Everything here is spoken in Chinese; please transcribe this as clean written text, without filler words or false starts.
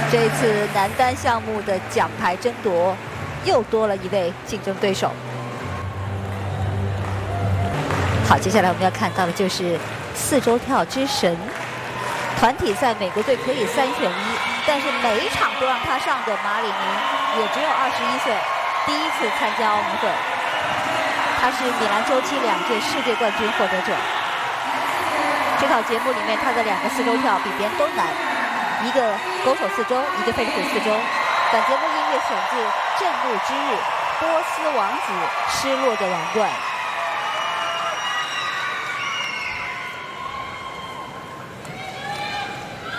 这一次男单项目的奖牌争夺又多了一位竞争对手。好，接下来我们要看到的就是4周跳之神。团体赛美国队可以3选1，但是每一场都让他上的马里尼也只有21岁，第一次参加奥运会。他是米兰周期2届世界冠军获得者。这套节目里面，他的2个4周跳比别人都难，一个狗手4周，一个飞利浦4周。本节目音乐选自《震怒之日》，波斯王子失落的王冠。